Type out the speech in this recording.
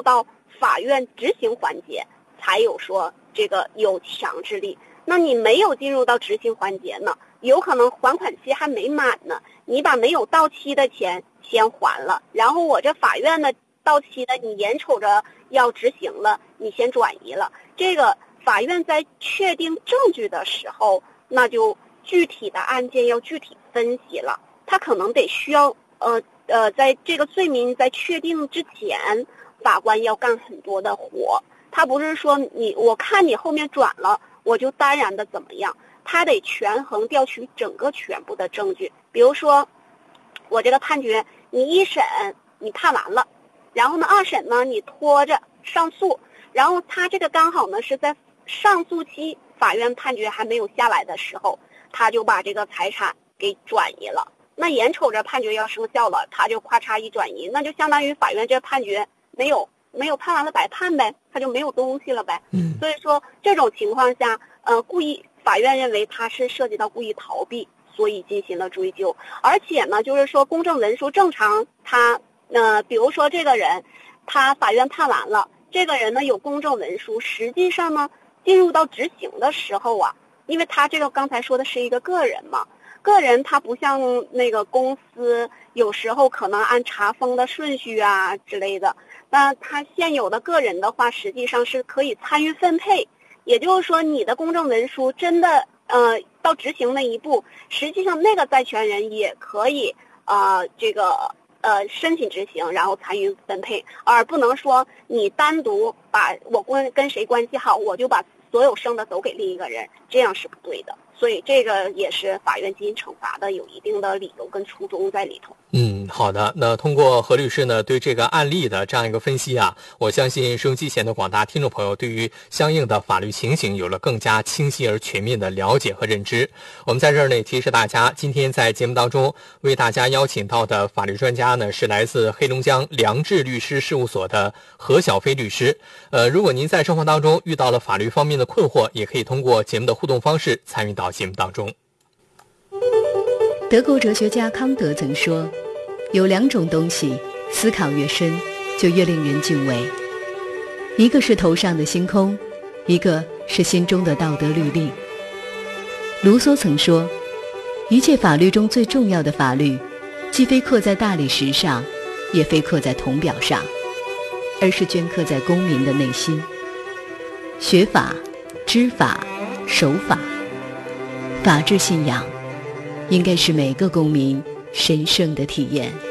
到法院执行环节，才有说这个有强制力。那你没有进入到执行环节呢，有可能还款期还没满呢，你把没有到期的钱先还了，然后我这法院的到期的你眼瞅着要执行了，你先转移了。这个法院在确定证据的时候，那就具体的案件要具体分析了，他可能得需要在这个罪名在确定之前，法官要干很多的活。他不是说我看你后面转了，我就当然的怎么样，他得权衡调取整个全部的证据。比如说我这个判决，你一审你判完了，然后呢二审呢你拖着上诉，然后他这个刚好呢是在上诉期法院判决还没有下来的时候，他就把这个财产给转移了。那眼瞅着判决要生效了，他就咔嚓一转移，那就相当于法院这判决没有判完了白判呗，他就没有东西了呗。所以说这种情况下，法院认为他是涉及到故意逃避，所以进行了追究。而且呢，就是说公证文书正常，比如说这个人，他法院判完了，这个人呢有公证文书，实际上呢进入到执行的时候啊，因为他这个刚才说的是一个个人嘛。个人他不像那个公司，有时候可能按查封的顺序啊之类的，那他现有的个人的话，实际上是可以参与分配。也就是说你的公证文书真的到执行那一步，实际上那个债权人也可以申请执行，然后参与分配，而不能说你单独把我跟谁关系好，我就把所有剩的都给另一个人，这样是不对的。所以这个也是法院进行惩罚的有一定的理由跟初衷在里头。 好的。那通过何律师呢对这个案例的这样一个分析啊，我相信收音机前的广大听众朋友对于相应的法律情形有了更加清晰而全面的了解和认知。我们在这儿呢提示大家，今天在节目当中为大家邀请到的法律专家呢是来自黑龙江良智律师事务所的何小飞律师。如果您在生活当中遇到了法律方面的困惑，也可以通过节目的互动方式参与到节目当中。 德国哲学家康德曾说，有两种东西思考越深就越令人敬畏，一个是头上的星空，一个是心中的道德律令。卢梭曾说，一切法律中最重要的法律，既非刻在大理石上，也非刻在铜表上，而是镌刻在公民的内心。学法、知法、守法，法治信仰应该是每个公民神圣的体验。